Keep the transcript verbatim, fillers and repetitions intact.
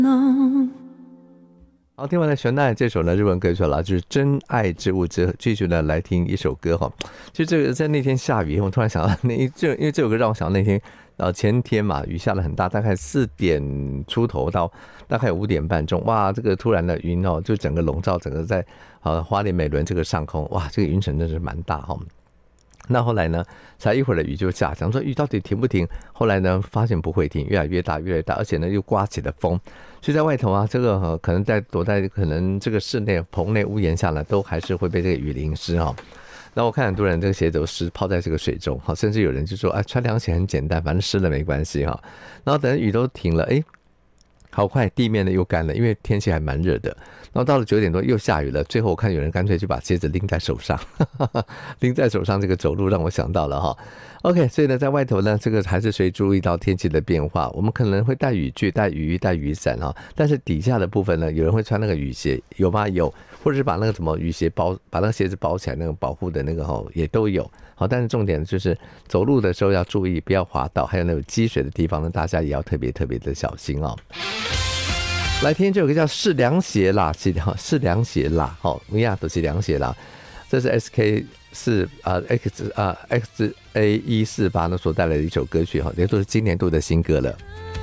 好，听完了玄奈这首呢日文歌曲了，就是真爱之物之后，继续呢来听一首歌哈。其实这个在那天下雨，我突然想到那这因为这首歌让我想到那天呃前天嘛，雨下了很大，大概四点出头到大概五点半钟，哇，这个突然的云哦，就整个笼罩整个在呃花莲美仑这个上空，哇，这个云层真是蛮大哈。那后来呢，才一会儿的雨就下，想说雨到底停不停？后来呢，发现不会停，越来越大，越来越大，而且呢又刮起了风，所以在外头啊，这个、呃、可能在躲在可能这个室内棚内屋檐下呢，都还是会被这个雨淋湿哈。那我看很多人这个鞋子都湿泡在这个水中，甚至有人就说，哎，穿凉鞋很简单，反正湿了没关系哈。然后等雨都停了，哎。好快地面呢又干了，因为天气还蛮热的，然后到了九点多又下雨了，最后我看有人干脆就把鞋子拎在手上拎在手上，这个走路让我想到了哈。OK， 所以呢在外头呢，这个还是随注意到天气的变化，我们可能会带雨具、带雨衣、带雨伞哈，但是底下的部分呢，有人会穿那个雨鞋，有吗？有，或者是把那个什么雨鞋包，把那个鞋子包起来，那个保护的那个哈也都有。好，但是重点就是走路的时候要注意不要滑倒，还有那种积水的地方呢，大家也要特别特别的小心哦。来听这首歌叫是凉鞋啦，是凉鞋啦，好，一样都是凉鞋啦。这是 S K 四啊 X 啊 X A 一四八呢所带来的一首歌曲哈，也都是今年度的新歌了。